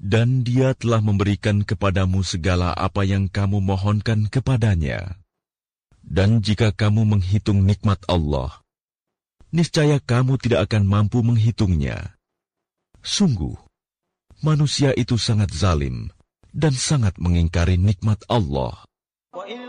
Dan Dia telah memberikan kepadamu segala apa yang kamu mohonkan kepadanya. Dan jika kamu menghitung nikmat Allah, niscaya kamu tidak akan mampu menghitungnya. Sungguh, manusia itu sangat zalim dan sangat mengingkari nikmat Allah.